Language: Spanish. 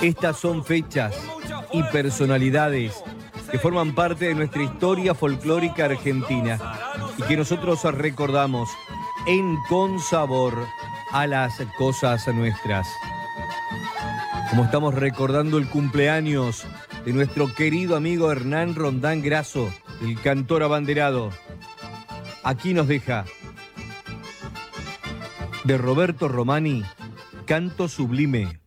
Estas son fechas y personalidades que forman parte de nuestra historia folclórica argentina y que nosotros recordamos en consabor a las cosas nuestras. Como estamos recordando el cumpleaños de nuestro querido amigo Hernán Rondán Grasso, el cantor abanderado, aquí nos deja de Roberto Romani, Canto Sublime.